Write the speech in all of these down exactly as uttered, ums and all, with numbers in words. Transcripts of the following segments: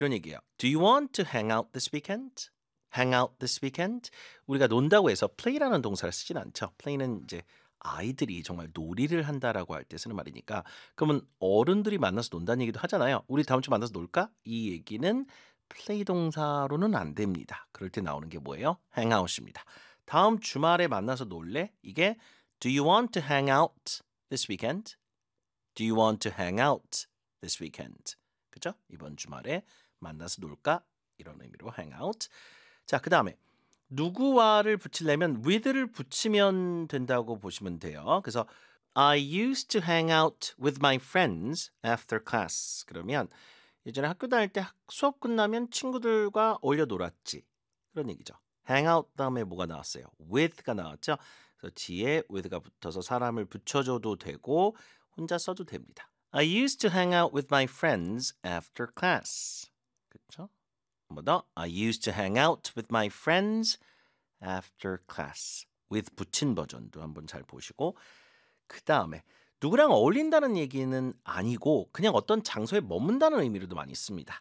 이런 얘기예요. Do you want to hang out this weekend? Hang out this weekend? 우리가 논다고 해서 play라는 동사를 쓰진 않죠. play는 이제 아이들이 정말 놀이를 한다라고 할 때 쓰는 말이니까 그러면 어른들이 만나서 논다는 얘기도 하잖아요. "우리 다음 주에 만나서 놀까?" 이 얘기는 play 동사로는 안 됩니다. 그럴 때 나오는 게 뭐예요? hang out입니다. "다음 주말에 만나서 놀래?" 이게 Do you want to hang out this weekend? Do you want to hang out this weekend? 그죠? 이번 주말에 만나서 놀까? 이런 의미로 hang out. 자, 그다음에 누구와를 붙이려면 with를 붙이면 된다고 보시면 돼요. 그래서 I used to hang out with my friends after class. 그러면 예전에 학교 다닐 때 학- 수업 끝나면 친구들과 어울려 놀았지. 그런 얘기죠. hang out 다음에 뭐가 나왔어요? with가 나왔죠. 그래서 뒤에 with가 붙어서 사람을 붙여줘도 되고 혼자 써도 됩니다. I used to hang out with my friends after class. 그렇죠? 한 번 더. I used to hang out with my friends after class. with 붙인 버전도 한번 잘 보시고 그 다음에 누구랑 어울린다는 얘기는 아니고 그냥 어떤 장소에 머문다는 의미로도 많이 씁니다.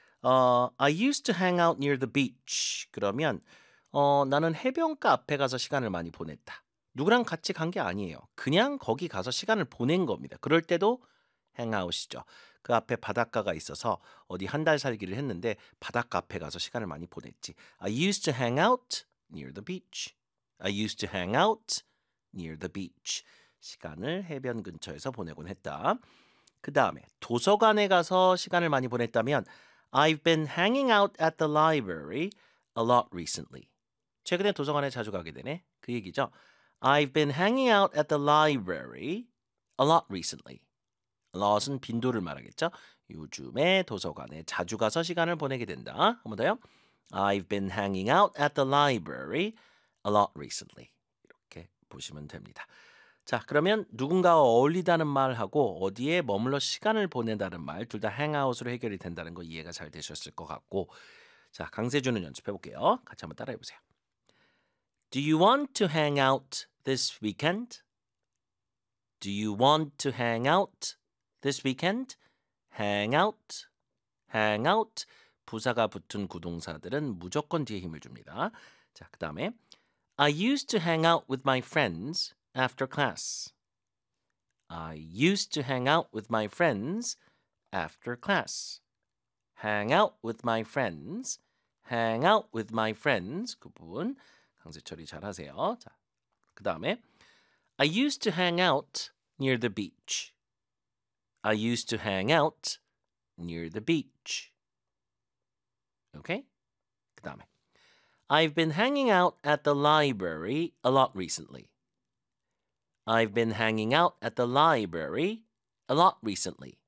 어, I used to hang out near the beach. 그러면 어, 나는 해변가 앞에 가서 시간을 많이 보냈다. 누구랑 같이 간 게 아니에요. 그냥 거기 가서 시간을 보낸 겁니다. 그럴 때도 hangOut이죠. 그 앞에 바닷가가 있어서 어디 한 달 살기를 했는데 바닷가 앞에 가서 시간을 많이 보냈지. I used to hang out near the beach. I used to hang out near the beach. 시간을 해변 근처에서 보내곤 했다. 그 다음에 도서관에 가서 시간을 많이 보냈다면 I've been hanging out at the library a lot recently. 최근에 도서관에 자주 가게 되네. 그 얘기죠. I've been hanging out at the library a lot recently. a lot은 빈도를 말하겠죠. 요즘에 도서관에 자주 가서 시간을 보내게 된다. 한 번 더요. I've been hanging out at the library a lot recently. 이렇게 보시면 됩니다. 자, 그러면 누군가와 어울리다는 말하고 어디에 머물러 시간을 보낸다는 말 둘 다 hangOut으로 해결이 된다는 거 이해가 잘 되셨을 것 같고 자, 강세준은 연습해 볼게요. 같이 한번 따라해 보세요. Do you want to hang out this weekend? Do you want to hang out this weekend? hang out, hang out. 부사가 붙은 구동사들은 무조건 뒤에 힘을 줍니다. 자, 그 다음에 I used to hang out with my friends after class. I used to hang out with my friends after class. hang out with my friends. hang out with my friends. 그 부분 강세 처리 잘 하세요. 자, 그 다음에 I used to hang out near the beach. I used to hang out near the beach. Okay? 그 다음에 I've been hanging out at the library a lot recently. I've been hanging out at the library a lot recently.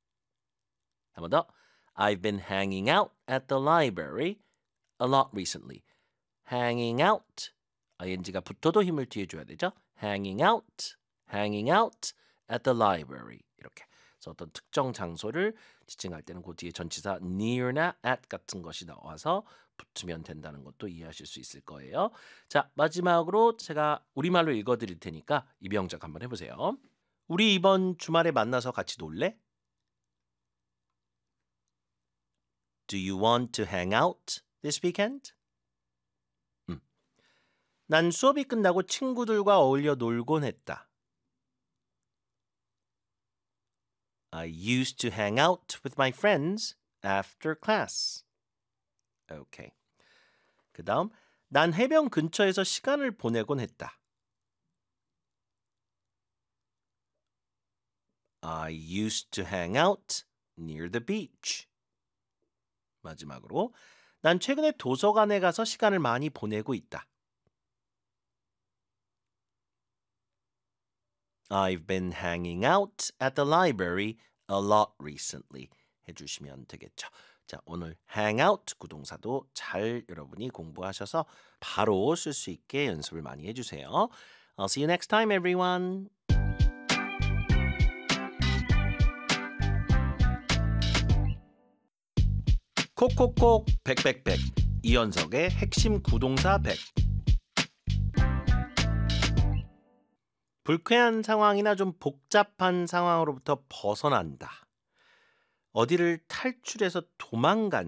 한 번 더. I've been hanging out at the library a lot recently. hanging out. ing가 붙어도 힘을 뒤에 줘야 되죠. hanging out, hanging out at the library. 이렇게. 그래서 어떤 특정 장소를 지칭할 때는 그 뒤에 전치사 near나 at 같은 것이 나와서 붙으면 된다는 것도 이해하실 수 있을 거예요. 자, 마지막으로 제가 우리말로 읽어드릴 테니까 이병작 한번 해보세요. 우리 이번 주말에 만나서 같이 놀래? Do you want to hang out this weekend? 음. 난 수업이 끝나고 친구들과 어울려 놀곤 했다. I used to hang out with my friends after class. 오케이. 그 다음, 난 해변 근처에서 시간을 보내곤 했다. I used to hang out near the beach. 마지막으로, 난 최근에 도서관에 가서 시간을 많이 보내고 있다. I've been hanging out at the library a lot recently. 해주시면 되겠죠. 자, 오늘 hang out 구동사도 잘 여러분이 공부하셔서 바로 쓸 수 있게 연습을 많이 해주세요. I'll see you next time, everyone. 콕콕콕 백백백 이연석의 핵심 구동사 백. 불쾌한 상황이나 좀 복잡한 상황으로부터 벗어난다. 어디를 탈출해서 도망간